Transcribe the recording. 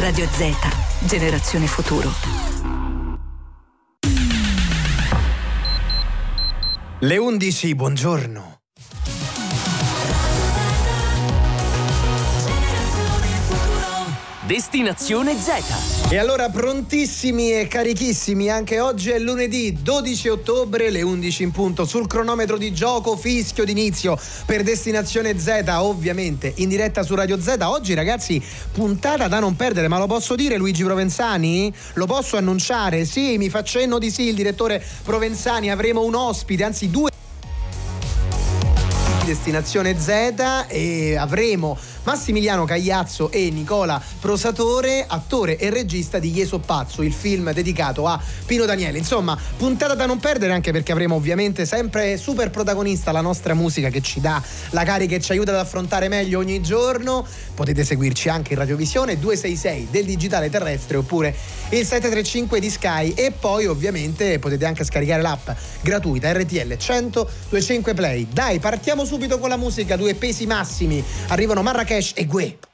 Radio Z, generazione futuro. Le 11, buongiorno. Destinazione Z. E allora prontissimi e carichissimi, anche oggi è lunedì 12 ottobre, le 11 in punto, sul cronometro di gioco, fischio d'inizio per Destinazione Z, ovviamente in diretta su Radio Z. Oggi ragazzi, puntata da non perdere, ma lo posso dire Luigi Provenzani? Lo posso annunciare? Sì, mi fa cenno di sì il direttore Provenzani, avremo un ospite, anzi due Destinazione Z, e avremo Massimiliano Cagliazzo e Nicola Prosatore, attore e regista di Ieso Pazzo, il film dedicato a Pino Daniele. Insomma, puntata da non perdere, anche perché avremo ovviamente sempre super protagonista la nostra musica, che ci dà la carica e ci aiuta ad affrontare meglio ogni giorno. Potete seguirci anche in radiovisione 266 del digitale terrestre oppure il 735 di Sky, e poi ovviamente potete anche scaricare l'app gratuita RTL 102.5 Play. Dai, partiamo subito con la musica, due pesi massimi, arrivano Marrakesh e Gue.